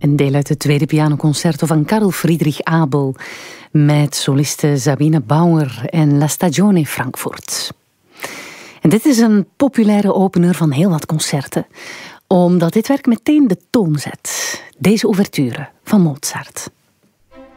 Een deel uit het tweede pianoconcerto van Karl Friedrich Abel met soliste Sabine Bauer en La Stagione Frankfurt. En dit is een populaire opener van heel wat concerten, omdat dit werk meteen de toon zet. Deze ouverture van Mozart.